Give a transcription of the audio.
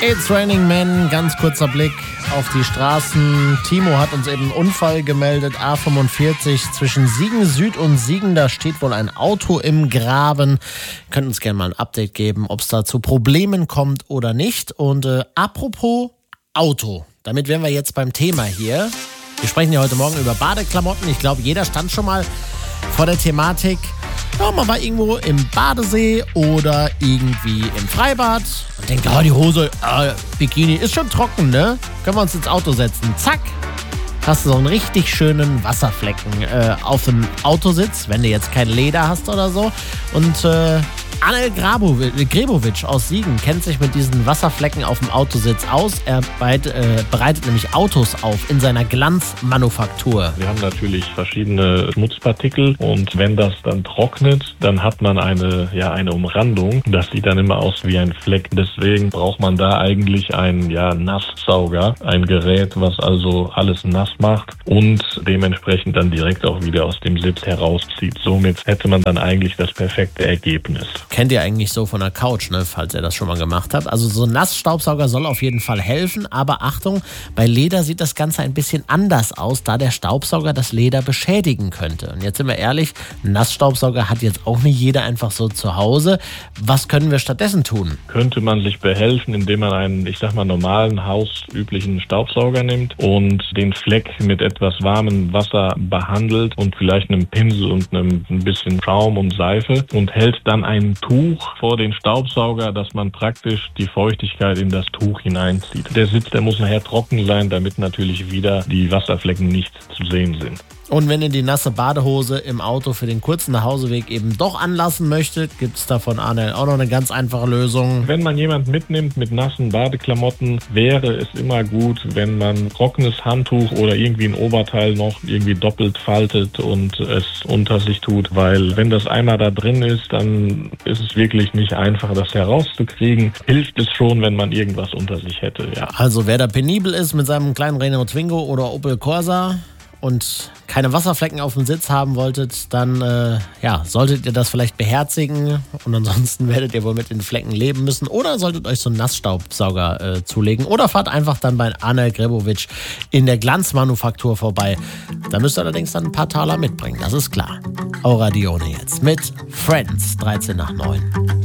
It's Raining Men, ganz kurzer Blick auf die Straßen. Timo hat uns eben einen Unfall gemeldet, A45 zwischen Siegen Süd und Siegen. Da steht wohl ein Auto im Graben. Ihr könnt uns gerne mal ein Update geben, ob es da zu Problemen kommt oder nicht. Und apropos Auto, damit wären wir jetzt beim Thema hier. Wir sprechen ja heute Morgen über Badeklamotten. Ich glaube, jeder stand schon mal vor der Thematik. Ja, man war irgendwo im Badesee oder irgendwie im Freibad und denkt, die Hose, Bikini ist schon trocken, ne? Können wir uns ins Auto setzen. Zack, hast du so einen richtig schönen Wasserflecken auf dem Autositz, wenn du jetzt kein Leder hast oder so. Und Anel Grebovic aus Siegen kennt sich mit diesen Wasserflecken auf dem Autositz aus. Er bereitet nämlich Autos auf in seiner Glanzmanufaktur. Wir haben natürlich verschiedene Schmutzpartikel und wenn das dann trocknet, dann hat man eine Umrandung. Das sieht dann immer aus wie ein Fleck. Deswegen braucht man da eigentlich einen Nasssauger, ein Gerät, was also alles nass macht und dementsprechend dann direkt auch wieder aus dem Sitz herauszieht. Somit hätte man dann eigentlich das perfekte Ergebnis. Kennt ihr eigentlich so von der Couch, ne, falls ihr das schon mal gemacht habt. Also so ein Nassstaubsauger soll auf jeden Fall helfen, aber Achtung, bei Leder sieht das Ganze ein bisschen anders aus, da der Staubsauger das Leder beschädigen könnte. Und jetzt sind wir ehrlich, ein Nassstaubsauger hat jetzt auch nicht jeder einfach so zu Hause. Was können wir stattdessen tun? Könnte man sich behelfen, indem man einen, normalen, hausüblichen Staubsauger nimmt und den Fleck mit etwas warmem Wasser behandelt und vielleicht einem Pinsel und ein bisschen Schaum und Seife und hält dann ein Tuch vor den Staubsauger, dass man praktisch die Feuchtigkeit in das Tuch hineinzieht. Der Sitz, der muss nachher trocken sein, damit natürlich wieder die Wasserflecken nicht zu sehen sind. Und wenn ihr die nasse Badehose im Auto für den kurzen Nachhauseweg eben doch anlassen möchtet, gibt es da von Arnel auch noch eine ganz einfache Lösung. Wenn man jemanden mitnimmt mit nassen Badeklamotten, wäre es immer gut, wenn man trockenes Handtuch oder irgendwie ein Oberteil noch irgendwie doppelt faltet und es unter sich tut, weil wenn das einmal da drin ist, dann ist es wirklich nicht einfach, das herauszukriegen. Hilft es schon, wenn man irgendwas unter sich hätte, ja. Also wer da penibel ist mit seinem kleinen Renault Twingo oder Opel Corsa und keine Wasserflecken auf dem Sitz haben wolltet, dann solltet ihr das vielleicht beherzigen und ansonsten werdet ihr wohl mit den Flecken leben müssen oder solltet euch so einen Nassstaubsauger zulegen oder fahrt einfach dann bei Anel Grebovic in der Glanzmanufaktur vorbei. Da müsst ihr allerdings dann ein paar Taler mitbringen, das ist klar. Aura Dione jetzt mit Friends, 13 nach 9.